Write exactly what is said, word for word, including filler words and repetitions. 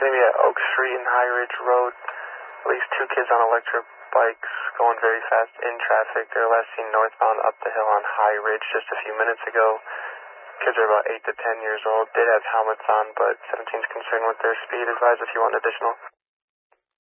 Maybe at Oak Street and High Ridge Road. At least two kids on electric bikes going very fast in traffic. They were last seen northbound up the hill on High Ridge just a few minutes ago. Kids are about eight to ten years old. Did have helmets on, but seventeen is concerned with their speed. Advise if you want additional.